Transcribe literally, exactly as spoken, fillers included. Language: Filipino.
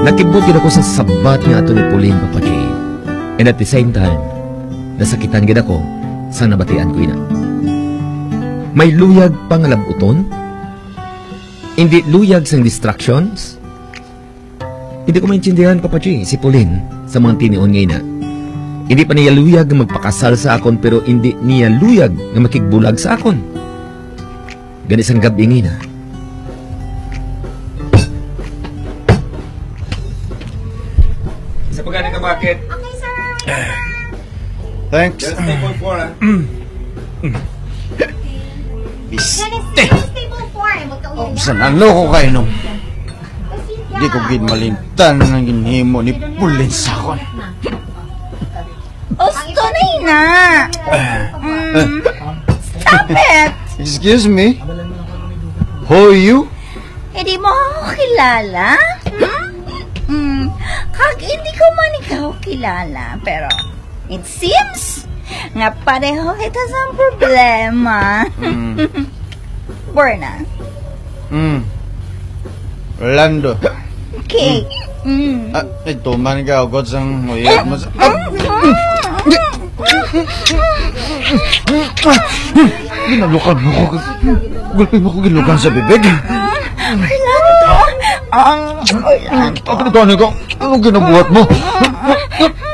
Nakibot yun ako sa sabat nga ato ni Pauline, Papa J. And at the same time, nasakitan gid ako sa nabatian ko ina. May luyag pangalabuton? Hindi luyag sang distractions? Hindi ko maintindihan, Papa J, si Pauline sa mga tinion ngayon na. Hindi pa niya luyag na magpakasal sa akon pero hindi niya luyag na makigbulag sa akon. Ganis ang gabi ngayon na. Isa pa gani ka bakit? Okay, sir. Thanks. Just table four, ha? Biste. Table four. Oh, sanalo ko kayo nung di ko ginmalintan ng ginhimo ni Pauline sa akon. Gusto na ina. Mm. Stop it! Excuse me? Who are you? Hindi mo ako kilala? Hmm? Hmm. Kag hindi ko man ikaw kilala. Pero it seems nga pareho kita sa problema. Mm. Borna. Hmm. Orlando. Okay. Mm. Ah, ito man ka agad sang uyab mo sa... Ah! Ginalukan mo ko. Gulpin mo ko gilukan sa bibig. Orlando! Ang Orlando! Ano ka? Ano ginabuhat mo?